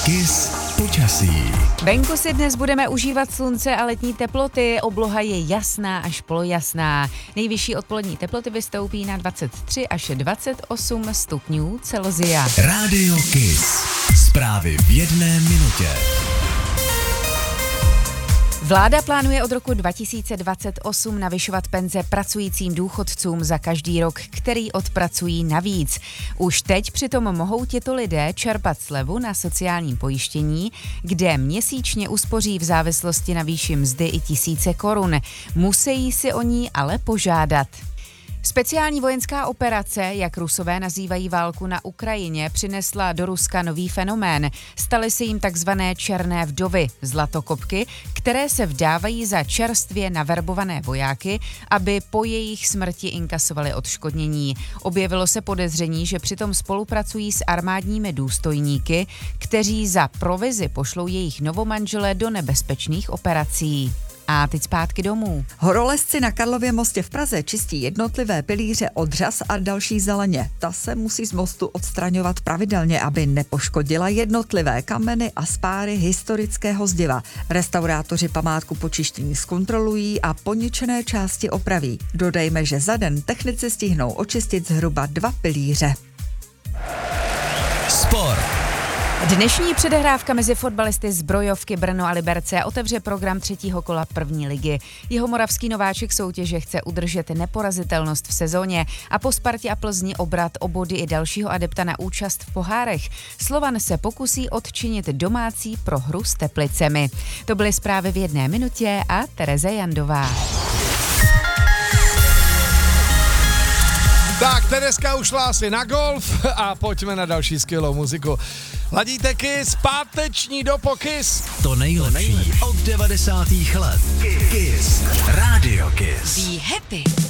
Kiss počasí. Venku si dnes budeme užívat slunce a letní teploty. Obloha je jasná až polojasná. Nejvyšší odpolední teploty vystoupí na 23 až 28 stupňů Celsia. Rádio Kiss. Zprávy v jedné minutě. Vláda plánuje od roku 2028 navyšovat penze pracujícím důchodcům za každý rok, který odpracují navíc. Už teď přitom mohou tito lidé čerpat slevu na sociálním pojištění, kde měsíčně uspoří v závislosti na výši mzdy i tisíce korun. Musí si o ní ale požádat. Speciální vojenská operace, jak Rusové nazývají válku na Ukrajině, přinesla do Ruska nový fenomén. Staly se jim takzvané černé vdovy, zlatokopky, které se vdávají za čerstvě naverbované vojáky, aby po jejich smrti inkasovali odškodnění. Objevilo se podezření, že přitom spolupracují s armádními důstojníky, kteří za provizi pošlou jejich novomanželé do nebezpečných operací. A teď zpátky domů. Horolezci na Karlově mostě v Praze čistí jednotlivé pilíře od řas a další zeleně. Ta se musí z mostu odstraňovat pravidelně, aby nepoškodila jednotlivé kameny a spáry historického zdiva. Restaurátoři památku po čištění zkontrolují a poničené části opraví. Dodejme, že za den technici stihnou očistit zhruba 2 pilíře. Sport. Dnešní předehrávka mezi fotbalisty z Brojovky Brno a Liberce otevře program 3. kola první ligy. Jihomoravský nováček soutěže chce udržet neporazitelnost v sezóně a po Spartě a Plzni obrat o body i dalšího adepta na účast v pohárech. Slovan se pokusí odčinit domácí prohru s Teplicemi. To byly zprávy v jedné minutě a Tereza Jandová. Tak, Tereska ušla asi na golf a pojďme na další skvělou muziku. Ladíte Kiss, páteční dopokys. To nejlepší od 90. let. Kiss. Rádio Kiss. Be happy.